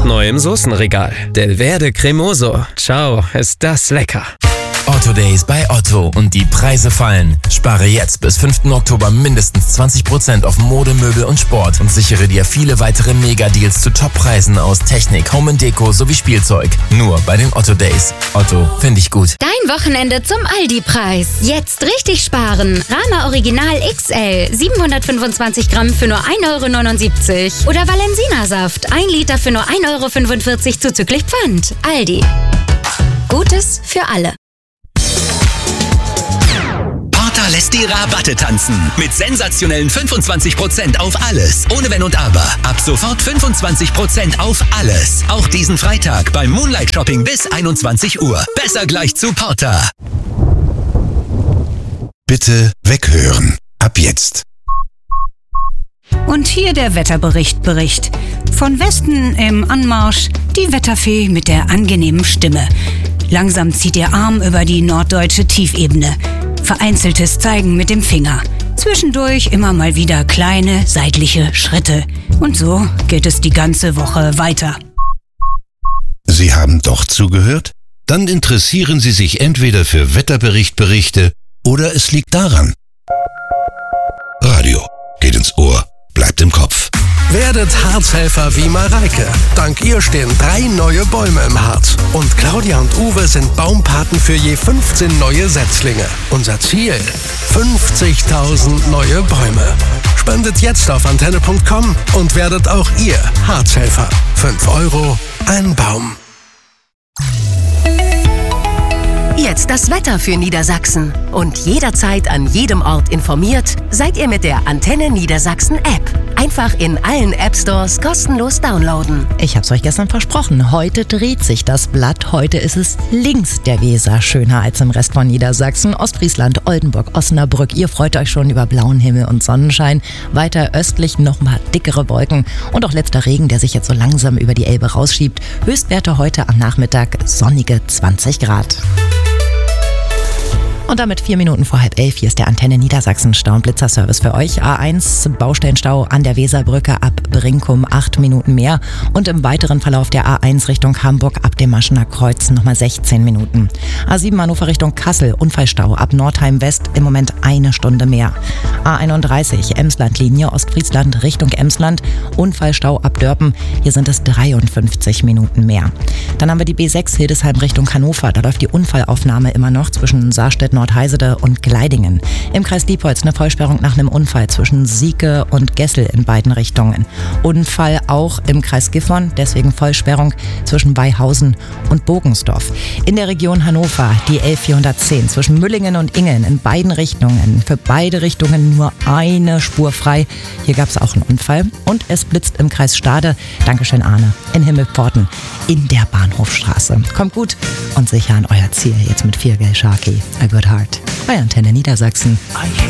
neu im Soßenregal. Del Verde Cremoso. Ciao, ist das lecker. Otto Days bei Otto und die Preise fallen. Spare jetzt bis 5. Oktober mindestens 20% auf Mode, Möbel und Sport und sichere dir viele weitere Mega-Deals zu Top-Preisen aus Technik, Home & Deko sowie Spielzeug. Nur bei den Otto Days. Otto, finde ich gut. Dein Wochenende zum Aldi-Preis. Jetzt richtig sparen. Rama Original XL 725 Gramm für nur 1,79 € oder Valensina-Saft 1 Liter für nur 1,45 € zuzüglich Pfand. Aldi. Gutes für alle. Porter lässt die Rabatte tanzen. Mit sensationellen 25% auf alles. Ohne Wenn und Aber. Ab sofort 25% auf alles. Auch diesen Freitag beim Moonlight Shopping bis 21 Uhr. Besser gleich zu Porter. Bitte weghören. Ab jetzt. Und hier der Wetterbericht. Von Westen im Anmarsch die Wetterfee mit der angenehmen Stimme. Langsam zieht ihr Arm über die norddeutsche Tiefebene. Vereinzeltes Zeigen mit dem Finger. Zwischendurch immer mal wieder kleine seitliche Schritte. Und so geht es die ganze Woche weiter. Sie haben doch zugehört? Dann interessieren Sie sich entweder für Wetterberichte oder es liegt daran. Radio geht ins Ohr, bleibt im Kopf. Werdet Harzhelfer wie Mareike. Dank ihr stehen 3 neue Bäume im Harz. Und Claudia und Uwe sind Baumpaten für je 15 neue Setzlinge. Unser Ziel? 50.000 neue Bäume. Spendet jetzt auf antenne.com und werdet auch ihr Harzhelfer. 5 €, ein Baum. Jetzt das Wetter für Niedersachsen. Und jederzeit an jedem Ort informiert, seid ihr mit der Antenne Niedersachsen App. Einfach in allen App-Stores kostenlos downloaden. Ich hab's euch gestern versprochen. Heute dreht sich das Blatt. Heute ist es links der Weser. Schöner als im Rest von Niedersachsen. Ostfriesland, Oldenburg, Osnabrück. Ihr freut euch schon über blauen Himmel und Sonnenschein. Weiter östlich nochmal dickere Wolken. Und auch letzter Regen, der sich jetzt so langsam über die Elbe rausschiebt. Höchstwerte heute am Nachmittag sonnige 20 Grad. Und damit 4 Minuten vor 10:30. Hier ist der Antenne Niedersachsen Stau- und Blitzerservice für euch. A1 Baustellenstau an der Weserbrücke ab Brinkum 8 Minuten mehr. Und im weiteren Verlauf der A1 Richtung Hamburg ab dem Maschener Kreuz nochmal 16 Minuten. A7 Hannover Richtung Kassel Unfallstau ab Nordheim West im Moment 1 Stunde mehr. A31 Emslandlinie Ostfriesland Richtung Emsland Unfallstau ab Dörpen. Hier sind es 53 Minuten mehr. Dann haben wir die B6 Hildesheim Richtung Hannover. Da läuft die Unfallaufnahme immer noch zwischen Saarstedt, Nordheisede und Gleidingen. Im Kreis Diepholz eine Vollsperrung nach einem Unfall zwischen Sieke und Gessel in beiden Richtungen. Unfall auch im Kreis Gifhorn, deswegen Vollsperrung zwischen Beihausen und Bogensdorf. In der Region Hannover die L410 zwischen Müllingen und Ingeln in beiden Richtungen. Für beide Richtungen nur eine Spur frei. Hier gab es auch einen Unfall. Und es blitzt im Kreis Stade, Dankeschön Arne, in Himmelpforten in der Bahnhofstraße. Kommt gut und sicher an euer Ziel jetzt mit 4 Gel Sharky. A Good Heart bei Antenne Niedersachsen.